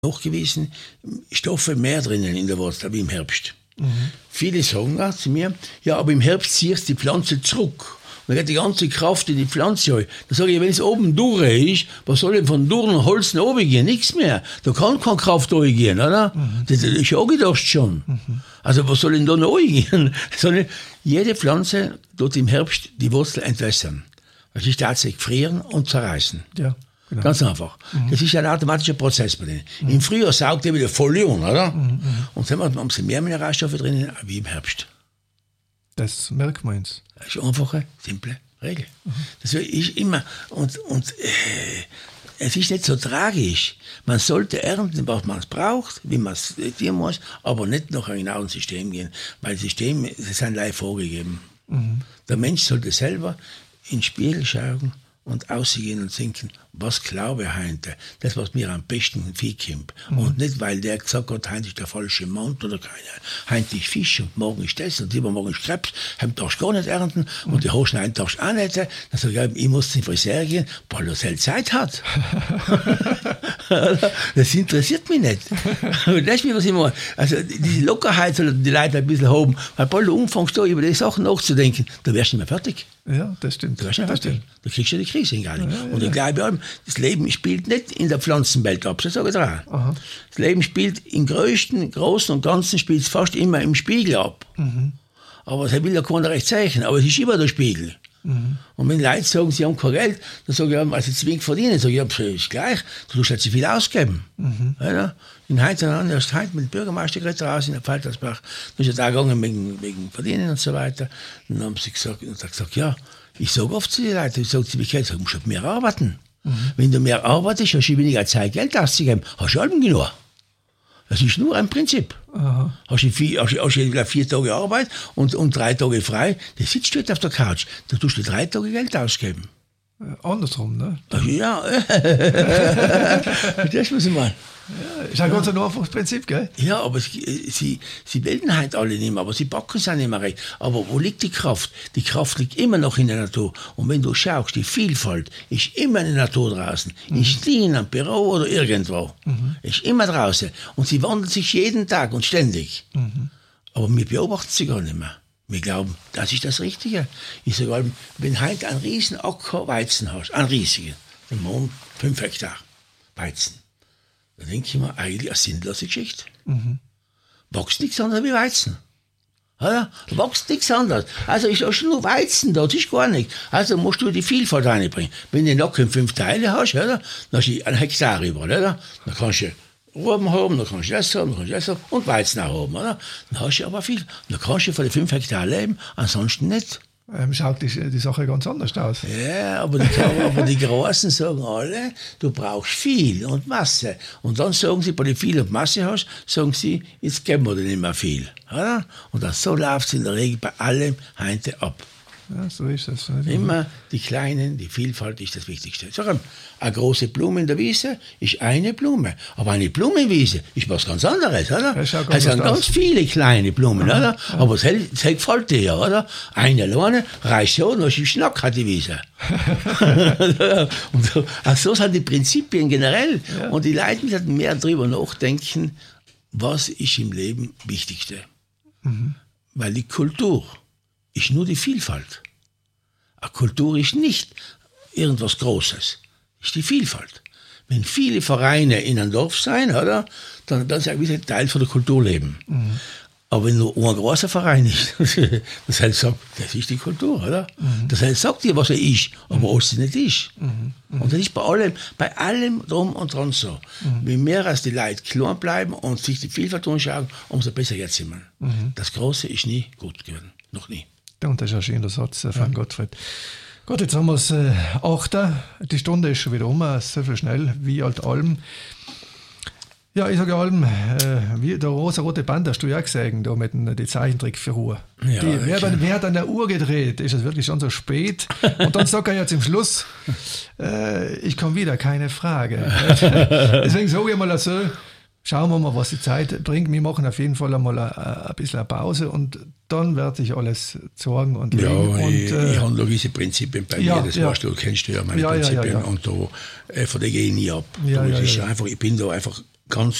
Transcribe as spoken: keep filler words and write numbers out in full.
nachgewiesen, Stoffe mehr drinnen in der Wurzel wie im Herbst. Mhm. Viele sagen auch zu mir, ja, aber im Herbst ziehst du die Pflanze zurück. Und dann geht die ganze Kraft in die Pflanze rein. Da sage ich, wenn es oben durch ist, was soll denn von durch und Holz nach oben gehen? Nichts mehr. Da kann keine Kraft reingehen, oder? Mhm. Das, das ist ja auch gedacht schon. Mhm. Also was soll denn da noch reingehen? Sondern jede Pflanze tut im Herbst die Wurzel entwässern. Das ist tatsächlich frieren und zerreißen. Ja. Genau. Ganz einfach. Mhm. Das ist ein automatischer Prozess bei denen. Mhm. Im Frühjahr saugt er wieder voll an, oder? Mhm. Und dann haben sie mehr Mineralstoffe drinnen wie im Herbst. Das merkt man jetzt. Das ist eine einfache, simple Regel. Mhm. Das ist immer, und, und äh, es ist nicht so tragisch. Man sollte ernten, was man braucht, wie man es tun muss, aber nicht nach einem genauen System gehen, weil Systeme sind leider vorgegeben. Mhm. Der Mensch sollte selber in den Spiegel schauen und aussehen und denken, was glaube ich heute, das, was mir am besten in Vieh kommt. Mhm. Und nicht, weil der gesagt hat, heute ist der falsche Mond oder keine. Heute ist Fisch und morgen ist das und übermorgen ist Krebs, heute darfst du gar nicht ernten mhm. und die Hosen einen darfst du auch nicht. Dann sage ich, ich muss zum Friseur gehen, weil er selber Zeit hat. Das interessiert mich nicht. Das ist mir, was ich meine. Also diese Lockerheit sollten die Leute ein bisschen haben, weil bald du anfängst, da über die Sachen nachzudenken, da wärst du nicht mehr fertig. Ja, das stimmt. Da wärst du nicht fertig. Da kriegst du die Krise gar nicht. Ja, ja, und ich ja. glaube, das Leben spielt nicht in der Pflanzenwelt ab, das sage ich dir auch. Das Leben spielt im Größten, Großen und Ganzen spielt es fast immer im Spiegel ab. Mhm. Aber das will ja keiner recht zeichnen, aber es ist immer der Spiegel. Mhm. Und wenn Leute sagen, sie haben kein Geld, dann sage ich, ja, also zu wenig verdienen. Sage ich, ja, das ist gleich, du musst halt so viel ausgeben. Mhm. Ja, in heute, erst heute mit dem Bürgermeister geredet raus in der Faltersbach, dann ist er da gegangen wegen, wegen Verdienen und so weiter. Und dann haben sie gesagt, und er hat gesagt, ja, ich sage oft zu den Leuten, ich sage zu mir, du musst halt mehr arbeiten. Mhm. Wenn du mehr arbeitest, hast du weniger Zeit, Geld auszugeben, hast du allem genug. Das ist nur ein Prinzip. Aha. Hast du vier, hast, hast du vier Tage Arbeit und, und drei Tage frei, dann sitzt du halt auf der Couch, da tust du drei Tage Geld ausgeben. Äh, andersrum, ne? Ja, das muss ich mal. Ja, ist ein ganz ein einfaches Prinzip, gell? Ja, aber sie, sie, sie wollen halt alle nicht mehr, aber sie packen es auch nicht mehr recht. Aber wo liegt die Kraft? Die Kraft liegt immer noch in der Natur. Und wenn du schaust, die Vielfalt ist immer in der Natur draußen. Mhm. In Stien, am Büro oder irgendwo. Mhm. Ist immer draußen. Und sie wandelt sich jeden Tag und ständig. Mhm. Aber wir beobachten sie gar nicht mehr. Wir glauben, das ist das Richtige. Ich sage, wenn du heute einen riesen Acker Weizen hast, einen riesigen, im Monat fünf Hektar Weizen, da denke ich mir, eigentlich eine sinnlose Geschichte. Mhm. Wächst nichts anderes wie Weizen. Oder? Wächst nichts anderes. Also ist auch schon nur Weizen da, das ist gar nichts. Also musst du die Vielfalt reinbringen. Wenn du noch fünf Teile hast, oder? Dann hast du einen Hektar über, oder? Dann kannst du Rauben haben, dann kannst du das haben, dann kannst du das haben und Weizen auch haben, oder? Dann hast du aber viel. Dann kannst du von den fünf Hektar leben, ansonsten nicht. Ähm, schaut die, die Sache ganz anders aus. Ja, aber die, aber die Großen sagen alle, du brauchst viel und Masse. Und dann sagen sie, wenn du viel und Masse hast, sagen sie, jetzt geben wir dir nicht mehr viel. Oder? Und dann so läuft es in der Regel bei allem heute ab. Ja, so ist es. Immer die Kleinen, die Vielfalt ist das Wichtigste. Sag, eine große Blume in der Wiese ist eine Blume. Aber eine Blumenwiese ist was ganz anderes, oder? Es sind ganz aus. viele kleine Blumen, ja, oder? Ja. Aber es gefällt dir ja, oder? Eine alleine reicht so, dann ist ein Schnack hat die Wiese. Und so, also so sind die Prinzipien generell. Ja. Und die Leute müssen mehr darüber nachdenken, was ist im Leben das Wichtigste. Mhm. Weil die Kultur ist nur die Vielfalt. Eine Kultur ist nicht irgendwas Großes, ist die Vielfalt. Wenn viele Vereine in einem Dorf sein, oder, dann, dann ist ja ein Teil von der Kultur leben. Mhm. Aber wenn nur ein großer Verein ist, das heißt, sagt, das ist die Kultur, oder? Mhm. Das heißt, sagt dir, was er ist, aber mhm. was es nicht ist. Mhm. Mhm. Und das ist bei allem, bei allem drum und dran so. Mhm. Je mehr als die Leute klein bleiben und sich die Vielfalt anschauen, umso besser geht es immer. Mhm. Das Große ist nie gut geworden. Noch nie. Und das ist ein schöner Satz von ja. Gottfried. Gut, jetzt haben wir es äh, achter. Die Stunde ist schon wieder um, so viel schnell wie alt allem. Ja, ich sage allem, äh, wie der rosa-rote Band hast du ja gesehen, da mit den, die Zeichentrickfigur. Ja, die, wer, dann, wer hat an der Uhr gedreht? Ist es wirklich schon so spät? Und dann sagt er ja zum Schluss, äh, ich komme wieder, keine Frage. Deswegen sage ich mal so, schauen wir mal, was die Zeit bringt. Wir machen auf jeden Fall einmal ein, ein bisschen eine Pause und dann werde ich alles sorgen und legen. Ja, und, ich, äh, ich habe noch gewisse Prinzipien bei ja, mir, das ja. weißt du, kennst du ja meine ja, Prinzipien ja, ja, ja. und da, äh, von der gehe ich nie ab. Ja, da ja, ist ja. Einfach, ich bin da einfach ganz